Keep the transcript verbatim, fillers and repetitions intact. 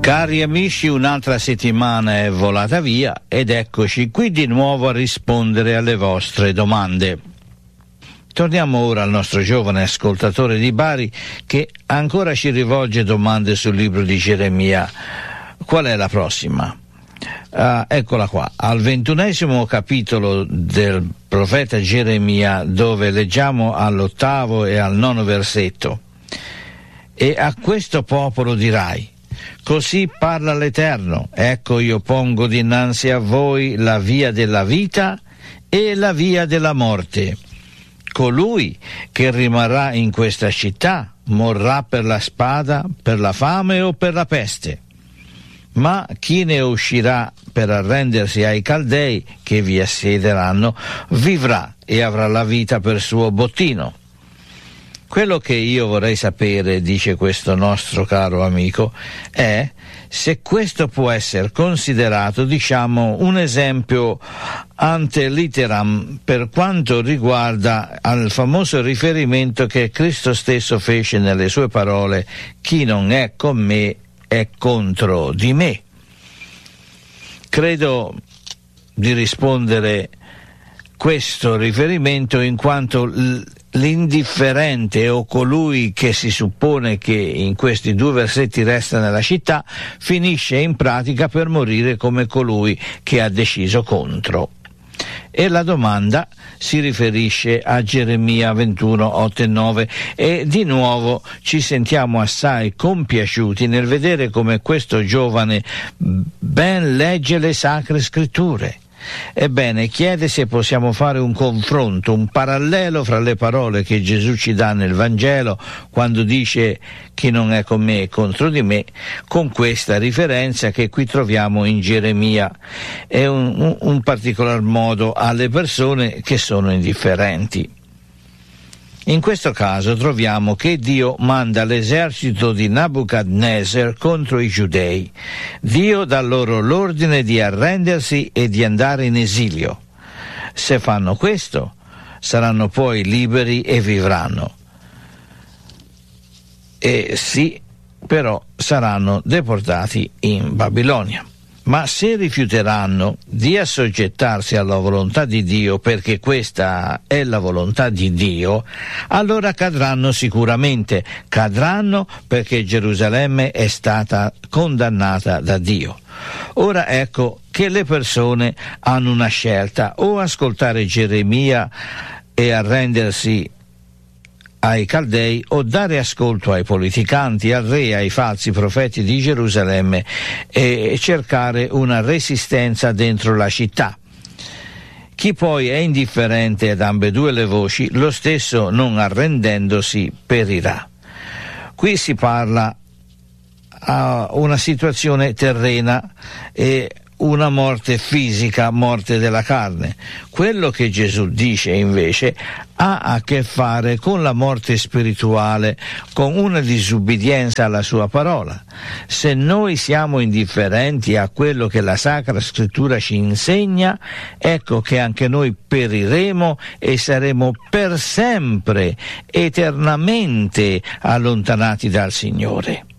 Cari amici, un'altra settimana è volata via ed eccoci qui di nuovo a rispondere alle vostre domande. Torniamo ora al nostro giovane ascoltatore di Bari che ancora ci rivolge domande sul libro di Geremia. Qual è la prossima? Uh, eccola qua, al ventunesimo capitolo del profeta Geremia, dove leggiamo all'ottavo e al nono versetto: e a questo popolo dirai: così parla l'Eterno, ecco io pongo dinanzi a voi la via della vita e la via della morte. Colui che rimarrà in questa città morrà per la spada, per la fame o per la peste. Ma chi ne uscirà per arrendersi ai Caldei che vi assiederanno vivrà e avrà la vita per suo bottino. Quello che io vorrei sapere, dice questo nostro caro amico, è se questo può essere considerato, diciamo, un esempio ante litteram per quanto riguarda al famoso riferimento che Cristo stesso fece nelle sue parole: chi non è con me è contro di me. Credo di rispondere questo riferimento in quanto l- l'indifferente o colui che si suppone che in questi due versetti resta nella città finisce in pratica per morire come colui che ha deciso contro. E la domanda si riferisce a Geremia ventuno, otto e nove, e di nuovo ci sentiamo assai compiaciuti nel vedere come questo giovane ben legge le sacre scritture. Ebbene, chiede se possiamo fare un confronto, un parallelo fra le parole che Gesù ci dà nel Vangelo quando dice chi non è con me è contro di me, con questa riferenza che qui troviamo in Geremia, e un, un, un particolar modo alle persone che sono indifferenti. In questo caso troviamo che Dio manda l'esercito di Nabucadnezzar contro i giudei. Dio dà loro l'ordine di arrendersi e di andare in esilio. Se fanno questo, saranno poi liberi e vivranno. E sì, però saranno deportati in Babilonia. Ma se rifiuteranno di assoggettarsi alla volontà di Dio, perché questa è la volontà di Dio, allora cadranno sicuramente, cadranno perché Gerusalemme è stata condannata da Dio. Ora ecco che le persone hanno una scelta: o ascoltare Geremia e arrendersi ai Caldei, o dare ascolto ai politicanti, al re, ai falsi profeti di Gerusalemme e cercare una resistenza dentro la città. Chi poi è indifferente ad ambedue le voci, lo stesso non arrendendosi perirà. Qui si parla a una situazione terrena e una morte fisica, morte della carne. Quello che Gesù dice invece ha a che fare con la morte spirituale, con una disubbidienza alla sua parola. Se noi siamo indifferenti a quello che la Sacra Scrittura ci insegna, ecco che anche noi periremo e saremo per sempre, eternamente allontanati dal Signore.